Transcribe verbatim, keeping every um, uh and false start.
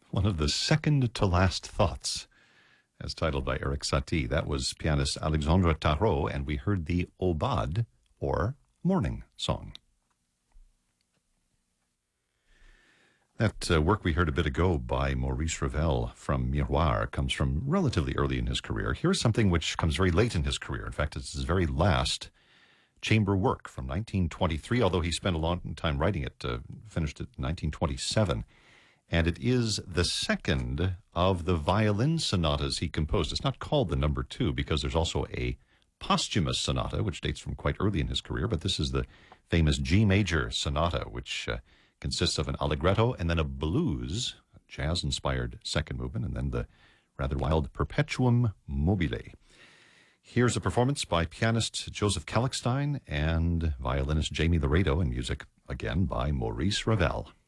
one of the second to last thoughts, as titled by Erik Satie. That was pianist Alexandre Tarot, and we heard the Aubade, or Morning Song. That uh, work we heard a bit ago by Maurice Ravel from Miroir comes from relatively early in his career. Here's something which comes very late in his career. In fact, it's his very last chamber work from nineteen twenty-three, although he spent a long time writing it, uh, finished it in nineteen twenty-seven. And it is the second of the violin sonatas he composed. It's not called the number two because there's also a posthumous sonata, which dates from quite early in his career, but this is the famous G major sonata, which uh, consists of an allegretto and then a blues, a jazz-inspired second movement, and then the rather wild Perpetuum mobile. Here's a performance by pianist Joseph Kalkstein and violinist Jamie Laredo, and music again by Maurice Ravel.